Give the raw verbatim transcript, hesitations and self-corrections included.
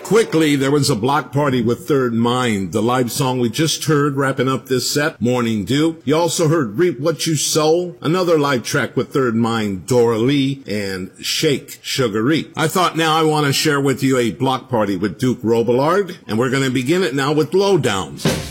Quickly, there was a block party with Third Mind, the live song we just heard wrapping up this set, Morning Dew. You also heard Reap What You Sow, another live track with Third Mind, Dora Lee, and Shake, Sugaree. I thought now I want to share with you a block party with Duke Robillard, and we're going to begin it now with Lowdowns.